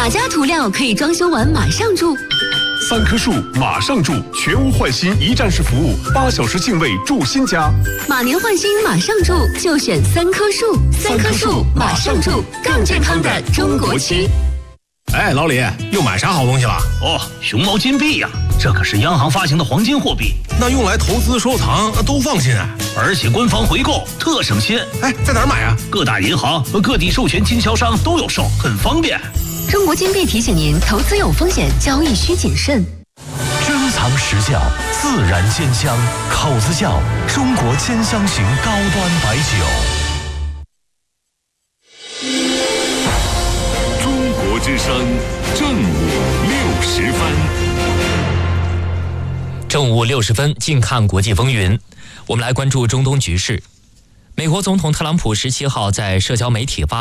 哪家涂料可以装修完马上住 ？3棵树马上住，全屋换新一站式服务，8小时净位住新家。 马年换新马上住，就选3棵树。3棵树马上住，更健康的中国漆。 哎，老李，又买啥好东西了？ 哦，熊猫金币呀，这可是央行发行的黄金货币， 那用来投资收藏都放心啊， 而且官方回购特省心。 哎，在哪儿买啊？ 各大银行和各地授权经销商都有售，很方便。 中国金币提醒您，投资有风险，交易需谨慎。 珍藏实窖，自然鲜香，口子窖，中国兼香型高端白酒。 中国之声正午60分。 正午60分，近看国际风云。我们来关注中东局势。美国总统特朗普17号在社交媒体发